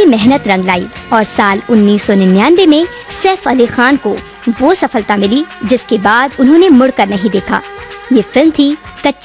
मेहनत रंग लाई और साल 1999 में सैफ अली खान को वो सफलता मिली जिसके बाद उन्होंने मुड़कर नहीं देखा। ये फिल्म थी कच्ची